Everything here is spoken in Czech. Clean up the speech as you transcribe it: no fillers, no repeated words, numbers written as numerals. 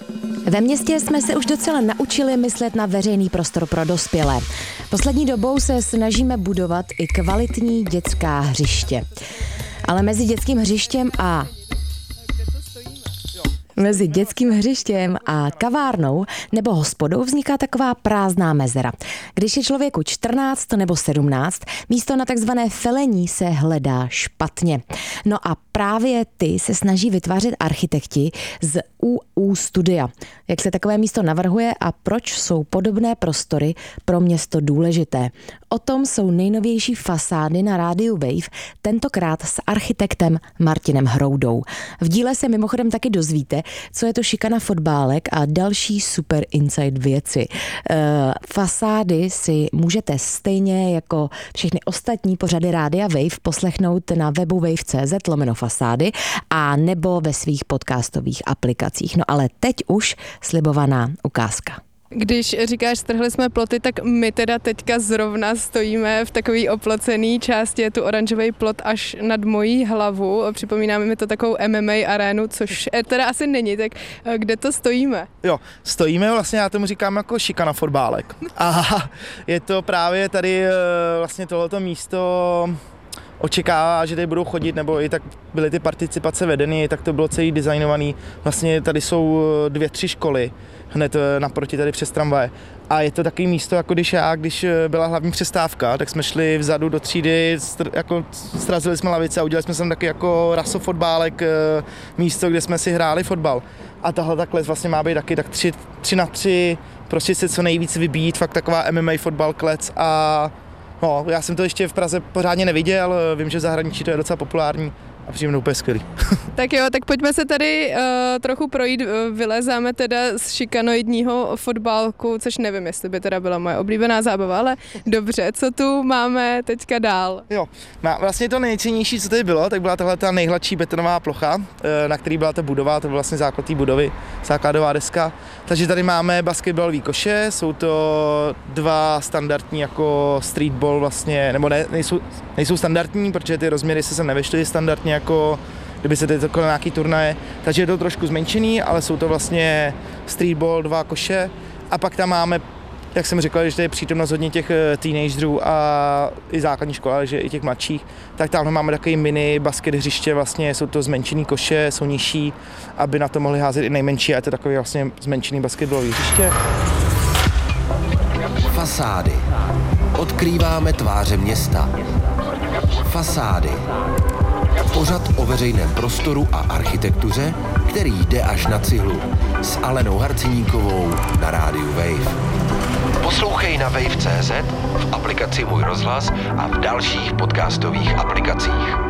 Ve městě jsme se už docela naučili myslet na veřejný prostor pro dospělé. Poslední dobou se snažíme budovat i kvalitní dětská hřiště. Ale mezi dětským hřištěm a kavárnou nebo hospodou vzniká taková prázdná mezera. Když je člověku 14 nebo 17, místo na takzvané felení se hledá špatně. No a právě ty se snaží vytvářet architekti z UU Studia. Jak se takové místo navrhuje a proč jsou podobné prostory pro město důležité? O tom jsou nejnovější fasády na rádiu Wave, tentokrát s architektem Martinem Hroudou. V díle se mimochodem taky dozvíte, co je to šikana fotbálek a další super inside věci. Fasády si můžete stejně jako všechny ostatní pořady rádia Wave poslechnout na webu wave.cz/fasády a nebo ve svých podcastových aplikacích. No ale teď už slibovaná ukázka. Když říkáš, strhli jsme ploty, tak my teda teďka zrovna stojíme v takový oplocený části, je tu oranžový plot až nad mojí hlavu. Připomínáme mi to takovou MMA arénu, což teda asi není, tak kde to stojíme? Jo, stojíme vlastně, já tomu říkám jako šikana fotbálek. A je to právě tady vlastně tohleto místo očekává, že tady budou chodit, nebo i tak byly ty participace vedeny, tak to bylo celý designovaný. Vlastně tady jsou 2-3 školy, hned naproti tady přes tramvaje. A je to takový místo, jako když byla hlavní přestávka, tak jsme šli vzadu do třídy, jako srazili jsme lavice a udělali jsme tam taky jako rasofotbálek, místo, kde jsme si hráli fotbal. A tahle takhle vlastně má být taky tak 3x3, prostě se co nejvíc vybít, fakt taková MMA fotbal klec a no, já jsem to ještě v Praze pořádně neviděl, vím, že v zahraničí to je docela populární a přijde úplně skvělý. Tak jo, tak pojďme se tady trochu projít, vylezáme teda z šikanoidního fotbálku, což nevím, jestli by teda byla moje oblíbená zábava, ale dobře, co tu máme teďka dál? Jo, vlastně to nejcennější, co tady bylo, tak byla tahle ta nejhladší betonová plocha, na který byla ta budova, to byl vlastně základ té budovy, základová deska. Takže tady máme basketbalový koše, jsou to 2 standardní jako streetball vlastně, nebo nejsou standardní, protože ty rozměry se sem nevešly standardně jako kdyby se tady takové nějaký turnaje, takže je to trošku zmenšený, ale jsou to vlastně streetball, 2 koše a pak tam máme, jak jsem říkal, že tady je přítomnost hodně těch teenagerů a i základní škola, takže i těch mladších, tak tam máme takový mini basket hřiště, vlastně jsou to zmenšený koše, jsou nižší, aby na to mohli házet i nejmenší a je to takový vlastně zmenšený basketbalový hřiště. Fasády. Odkrýváme tváře města. Fasády. Pořad o veřejném prostoru a architektuře, který jde až na cihlu. S Alenou Harciníkovou na rádiu Wave. Poslouchej na wave.cz, v aplikaci Můj rozhlas a v dalších podcastových aplikacích.